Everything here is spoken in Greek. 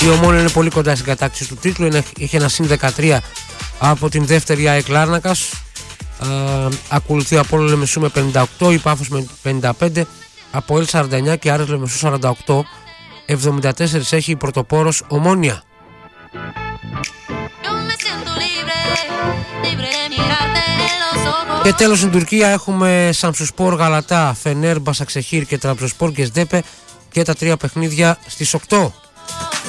Η Ομόνοια είναι πολύ κοντά στην κατάκτηση του τίτλου, είχε ένα συν 13 από την δεύτερη ΑΕΚ Λάρνακας. Ακολουθεί ο Απόλλων Λεμεσού με 58, η Πάφος με 55, Αποέλ 49 και Άρης Λεμεσού 48. 74 έχει η πρωτοπόρος Ομόνοια. Και τέλος στην Τουρκία έχουμε Σαμσουσπόρ, Γαλατά, Φενέρ, Μπασαξεχήρ και Τραμπζοσπόρ και Σδέπε και τα τρία παιχνίδια στις 8.